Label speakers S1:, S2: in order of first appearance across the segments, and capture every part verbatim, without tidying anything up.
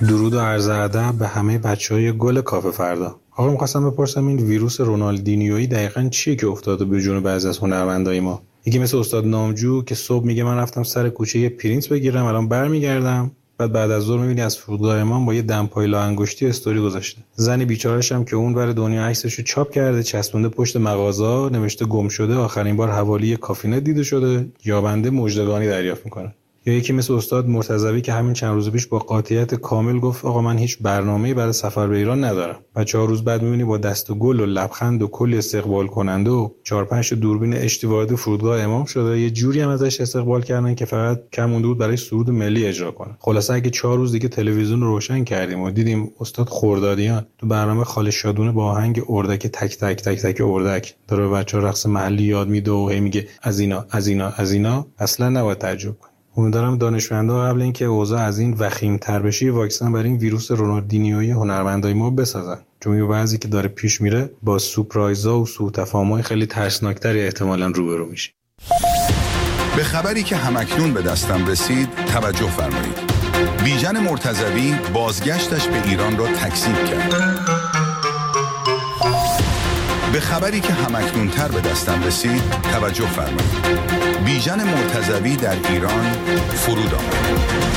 S1: درود و عرض ادب به همه بچهای گل کافه فردا. آقا می‌خواستم بپرسم این ویروس رونالدینیویی دقیقاً چیه که افتاده به جون بعضی از هنرمندای ما؟ یکی مثل استاد نامجو که صبح میگه من رفتم سر کوچه یه پرینت بگیرم الان برمیگردم، بعد بعد از ظهر می‌بینی از فرودگاه امام با یه دمپایی لا انگشتی استوری گذاشته. زنی بیچاره‌ش هم که اون ور دنیا عکسشو چاپ کرده چسبونده پشت مغازه، نوشته گم شده، آخرین بار حوالی کافینه دیده شده، یابنده مژدگانی دریافت می‌کنه. یا یکی مثل استاد مرتضوی که همین چند روز پیش با قاطعیت کامل گفت آقا من هیچ برنامه‌ای برای سفر به ایران ندارم. بعد چهار روز بعد می‌بینی با دست و گل و لبخند و کلی استقبال کننده و چهار پنج دوربین اشتی وارد فرودگاه امام شده. یه جوری هم ازش استقبال کردن که فقط کم مونده بود برای سرود ملی اجرا کنه. خلاصه اگه چهار روز دیگه تلویزیون رو روشن کردیم و دیدیم استاد خردادیان تو برنامه خاله شادونه با آهنگ اردک تک تک تک تک اردک داره بچه‌ها رقص محلی یاد میده و هی میگه از اینا از اینا از اینا، اصلا نباید تعجب کنیم. امیدوارم دانشمندا قبل اینکه اوضاع از این وخیم‌تر بشه واکسن برای این ویروس رونالدینیویی هنرمندای ما بسازن، چون یه وضعی که داره پیش میره با سورپرایزها و سوء تفاهم‌های خیلی ترسناکتری احتمالاً روبرو میشه.
S2: به خبری که همکنون به دستم رسید توجه فرمایید. بیژن مرتضوی بازگشتش به ایران را تکذیب کرد. به خبری که همکنون تر به دستم رسید توجه فرمایید. بیژن مرتضوی در ایران فرود آمد.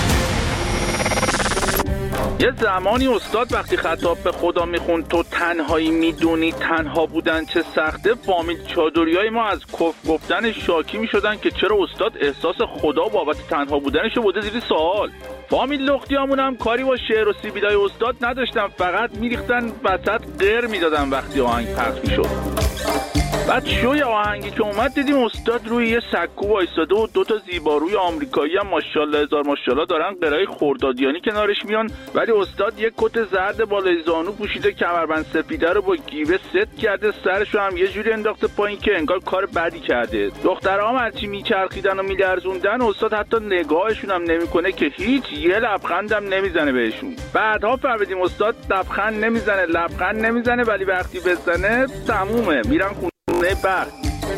S3: یه زمانی استاد وقتی خطاب به خدا میخوند تو تنهایی میدونی تنها بودن چه سخته، فامیل چادریای ما از کف گفتن شاکی میشدن که چرا استاد احساس خدا بابت تنها بودنشو بوده زیر سوال. فامیل لختیامون هم کاری با شعر و سیبیلای استاد نداشتن، فقط میریختن وسط غر میدادن وقتی آهنگ پخش میشد. بعد شوی آهنگی که اومد دیدیم استاد روی یه سکو وایساده و دوتا زیباروی آمریکایی هم ماشاءالله هزار ماشاءالله دارن قرای خردادیانی کنارش میان، ولی استاد یه کت زرد بالای زانو پوشیده، کمربند سپیده رو با گیوه ست کرده، سرشو هم یه جوری انداخته پایین که انگار کار بدی کرده. دخترها هم هرچی میچرخیدن و میلرزوندن استاد حتی نگاهشون هم نمیکنه که هیچ یه لبخندم نمیزنه بهشون. بعدها فهمیدیم استاد لبخند نمیزنه لبخند نمیزنه ولی وقتی بزنه تمومه، میرن خونه بعد.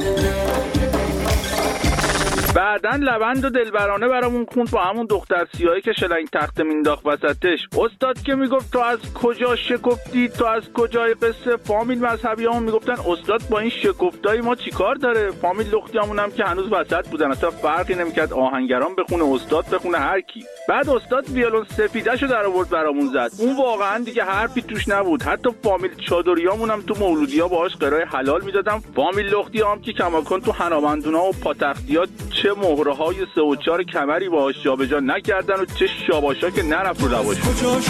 S3: بعدن لبند و دلبرانه برامون خوند با همون دختر سیاهی که شلنگ تخته مینداخت وسطش. استاد که میگفت تو از کجا شکفتی، تو از کجای قصه. فامیل مذهبی همون میگفتن استاد با این شکفتای ما چیکار داره. فامیل لختیامون هم که هنوز وسط بودن، اصلا فرقی نمیکرد آهنگران بخونه استاد بخونه هر کی. بعد استاد ویولون سفیدهشو در آورد برامون زد، اون واقعا دیگه حرفی توش نبود. حتی فامیل چادریامون هم تو مولودیا باهاش قرای حلال میدادن. فامیل لختیام که کماکان تو حنابندونا و پاتختیات چه مهره‌های سه و چهار کمری باهاش جابجا نکردن و چه شاباشا که نرفت رو لباش.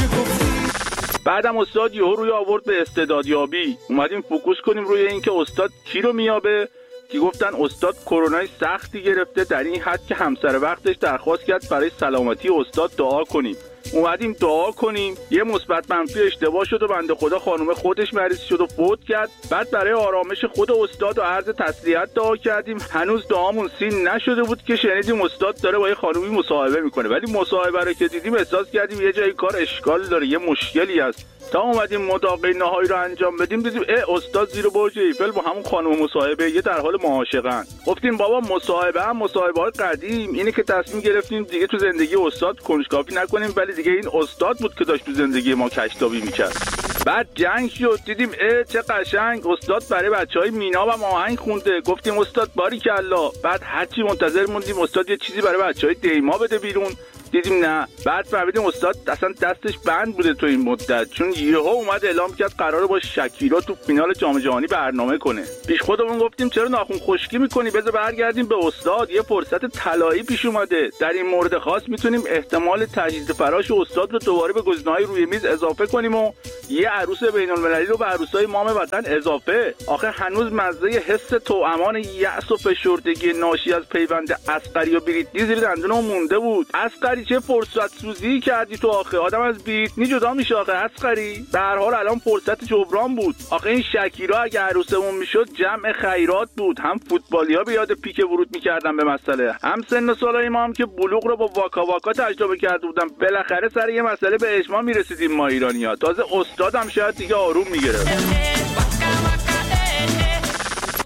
S3: بعدم استاد یهو روی آورد به استعدادیابی. اومدیم فوکوس کنیم روی این که استاد کی رو میابه، که گفتن استاد کرونای سختی گرفته در این حد که همسر وقتش درخواست کرد برای سلامتی استاد دعا کنیم. اومدیم دعا کنیم، یه مثبت منفی اشتباه شد و بنده خدا خانم خودش مریض شد و فوت کرد. بعد برای آرامش خود استاد و عرض تسلیت دعا کردیم. هنوز دعامون سین نشده بود که شنیدیم استاد داره با یه خانومی مصاحبه میکنه، ولی مصاحبه رو که دیدیم احساس کردیم یه جای کار اشکال داره، یه مشکلی هست. تا اومدیم مداقه نهایی رو انجام بدیم دیدیم اه استاد زیر برج ایفل با همون خانم مصاحبه یه در حال معاشقن. گفتیم بابا مصاحبه هم مصاحبه های قدیم، اینه که تصمیم گرفتیم دیگه تو زندگی استاد کنجکاوی نکنیم، ولی دیگه این استاد بود که داشت تو زندگی ما کشتابی میکرد. بعد جنگ شد، دیدیم اه چه قشنگ استاد برای بچهای مینا و آهنگ خونده. گفتیم استاد باریکالله. بعد هرچی منتظر موندیم استاد یه چیزی برای بچهای دیما بده بیرون، دیدیم نه. بعد فهمیدیم استاد اصلا دستش بند بوده تو این مدت، چون یهو اومد اعلام کرد قراره با شکیرا تو فینال جام جهانی برنامه کنه. پیش خودمون گفتیم چرا ناخن خشکی میکنی، بذار برگردیم به استاد، یه فرصت طلایی پیش اومده. در این مورد خاص میتونیم احتمال تجدید فراش استاد رو دوباره به گزینه‌های روی میز اضافه کنیم و یه عروس بین‌المللی رو به عروسای مام وطن اضافه. آخه هنوز مزه حس توامان یأس و فشردگی ناشی از پیوند اصغری و بریتنی زیر دندونم مونده بود. اصغری چه فرصت سوزی کردی تو، آخه آدم از بریتنی جدا میشه آخه اصغری. به هر حال الان فرصت جبران بود. آخه این شکیرا اگه عروسمون میشد جمع خیرات بود، هم فوتبالیا به یاد پیک ورود میکردن به مسئله، هم سن و سالای ما هم که بلوغ رو با واکا واکا تجربه کرده بودن. بالاخره سر یه مسئله به اجماع میرسیدیم ما ایرانی‌ها. تازه استادم شاید دیگه آروم میگرفت.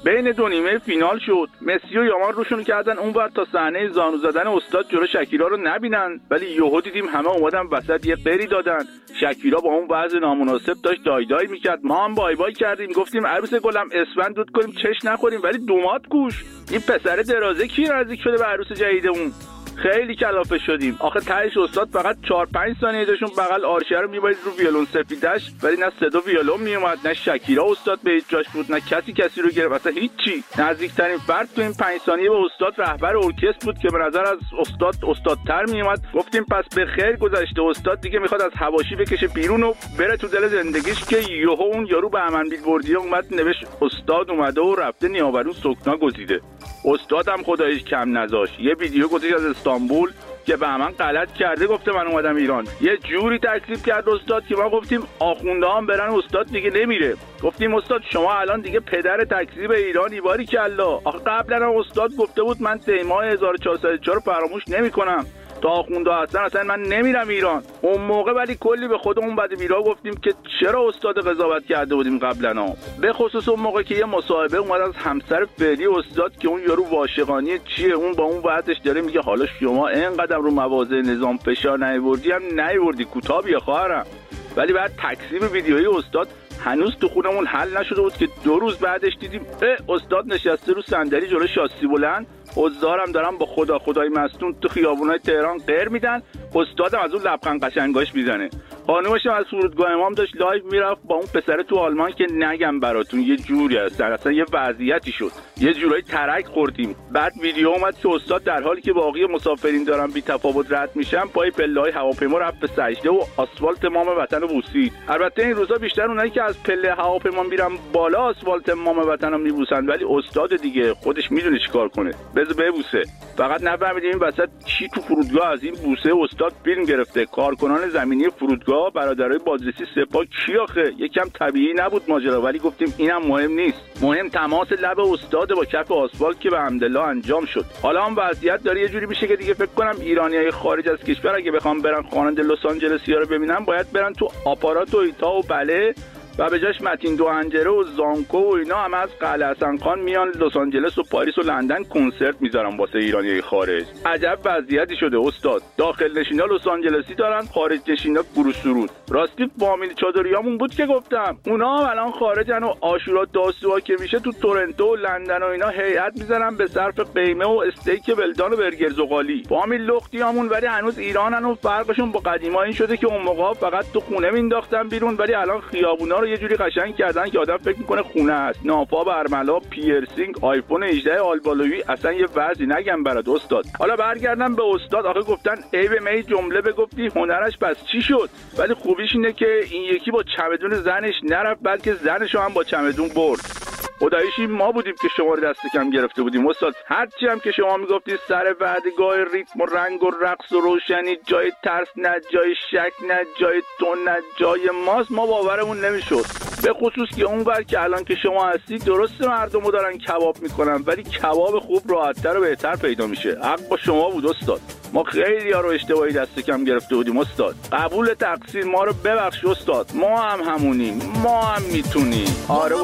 S3: بین دو نیمه فینال شد. مسی و یامان روشون کردن اونور تا صحنه زانو زدن استاد جلو شکیرا رو نبینن، ولی یهو دیدیم همه اومدن وسط یه قری دادن. شکیرا با اون وضع نامناسب داشت دای دای میکرد. ما هم بای بای کردیم، گفتیم عروس گلم اسفند دود کنیم چش نخوریم، ولی دومات گوش. این پسر درازه کی نزدیک شده به عروس جدیدمون؟ خیلی کلافه شدیم. آخه تهش استاد فقط چهار پنج ثانیه داشون بغل آرشه رو میبرید رو ویولون سفیدش، ولی نه صدا ویولون میومد، نه شکیرا استاد به هیچ جاش بود، نه کسی کسی رو گرفت، اصلا هیچی. نزدیکترین فرد تو این پنج ثانیه به استاد رهبر ارکستر بود که به نظر از استاد استادتر میومد. گفتیم پس به خیر گذشته، استاد دیگه میخواد از حواشی بکشه بیرون و بره تو دل زندگیش، که یهو اون یارو به امن بیلبوردی اومد نوشت استاد اومده و رفته نیاورون سکنا گزیده. استادم خداییش کم نذاشت، یه ویدیو گذاشت از استانبول که به من غلط کرده، گفته من اومدم ایران. یه جوری تکذیب کرد استاد که ما گفتیم آخونده هم برن استاد دیگه نمیره. گفتیم استاد شما الان دیگه پدر تکذیب ایرانی، باری کلا. آخه قبلا هم استاد گفته بود من دیماه هزار و چهارصد و چهار رو فراموش نمی‌کنم، تا آخونده هستن اصلا من نمیرم ایران. اون موقع ولی کلی به خودمون بد بیرا گفتیم که چرا استاد قضاوت کرده بودیم قبلا ها. به خصوص اون موقع که یه مصاحبه اومد از همسر فعلی استاد که اون یارو واشقانی چیه، اون با اون وعدش داره میگه حالا شما اینقدر رو مواضع نظام فشار نیاوردی هم نیاوردی کوتاه بیا خواهرم. ولی بعد تکذیب ویدیویی استاد هنوز تو خونمون حل نشده بود که دو روز بعدش دیدیم استاد نشسته رو صندلی جلوی شاسی بلند، حضارم دارن با خدا خدای مستون تو خیابونای تهران غیر میدن، استادم از اون لبخند قشنگاش میزنه. خانومش از فرودگاه امام داشت لایو میرفت با اون پسر تو آلمان که نگم براتون یه جوری هست، اصلا یه وضعیتی شد، یه جورایی ترک خوردیم. بعد ویدیو اومد که استاد در حالی که باقی مسافرین دارن بی تفاوت رد میشن پای پله‌های هواپیما رفت به سجده و آسفالت مام وطن رو بوسید. البته این روزا بیشتر اونایی که از پله هواپیما میرن بالا آسفالت مام وطن رو میبوسن، ولی استاد دیگه خودش میدونه چیکار کنه، بذار ببوسه. فقط نفهمیدیم این وسط کی تو فرودگاه از این بوسه استاد فیلم گرفته. کارکنان زمینی فرودگاه، برادرای بازرسی سپاه، کی آخه؟ یکم طبیعی نبود ماجرا، ولی گفتیم اینم مهم نیست، مهم تماس لب استاد با کف آسفالت که به حمدالله انجام شد. حالا هم وضعیت داره یه جوری میشه که دیگه فکر کنم ایرانیای خارج از کشور اگه بخوام برن خواننده لس آنجلسیا رو ببینن باید برن تو آپارات و ایتا و بله و به جاش متین دوهنجره و زانکو و اینا هم از قلعه حسن خان میان لس آنجلس و پاریس و لندن کنسرت میذارن واسه ایرانیای خارج. عجب وضعیتی شده استاد. داخل نشینا لس آنجلسی دارن، خارج نشینا گروه سرود. راستی فامیل چادریامون بود که گفتم اونا هم الان خارجن و عاشورا داسوها که میشه تو تورنتو و لندن و اینا هیئت میذارن به صرف قیمه و استیک ولدان و برگر زغالی. فامیل لختیامون ولی هنوز ایرانن و فرقشون با قدیما این شده که اون موقع فقط تو خونه مینداختن بیرون، ولی الان خیابونا رو یه جوری قشنگ کردن که آدم فکر میکنه خونه است. نافا، برملا، پیرسینگ، آیفون هجده آلبالویی، اصلا یه وضعی نگم برات استاد. حالا برگردم به استاد. آخه گفتن عیب می جمله بگفتی هنرش پس چی شد؟ ولی خوبیش اینه که این یکی با چمدون زنش نرفت بلکه زنشو هم با چمدون برد. خداییش ما بودیم که شما رو دست کم گرفته بودیم استاد. هرچی هم که شما میگفتید سر وعدگاه ریتم و رنگ و رقص و روشنی جای ترس نه، جای شک نه، جای تو نه، جای ماست، ما باورمون نمیشد. به خصوص که اونور که الان که شما هستی درسته مردمو دارن کباب میکنن، ولی کباب خوب راحت‌تر و بهتر پیدا میشه. حق با شما بود استاد. ما خیلی ها رو اشتباهی دست کم گرفته بودیم استاد. قبول تقصیر، ما رو ببخش استاد. ما هم همونیم، ما هم میتونیم. آره